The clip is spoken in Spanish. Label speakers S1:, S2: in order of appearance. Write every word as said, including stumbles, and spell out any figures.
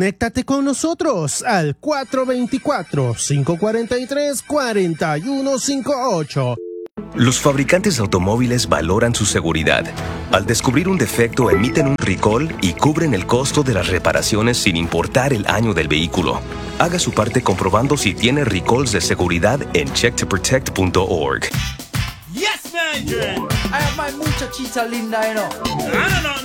S1: Conéctate con nosotros al cuatro dos cuatro, cinco cuatro tres, cuatro uno cinco ocho.
S2: Los fabricantes de automóviles valoran su seguridad. Al descubrir un defecto, emiten un recall y cubren el costo de las reparaciones sin importar el año del vehículo. Haga su parte comprobando si tiene recalls de seguridad en check to protect punto org.
S3: Yes, man!
S4: I have my muchachita linda, you know.
S3: I don't know.